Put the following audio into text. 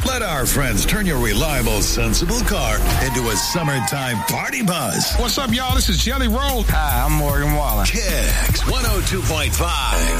Let our friends turn your reliable, sensible car into a summertime party buzz. What's up, y'all? This is Jelly Roll. Hi, I'm Morgan Wallen. Kicks 102.5.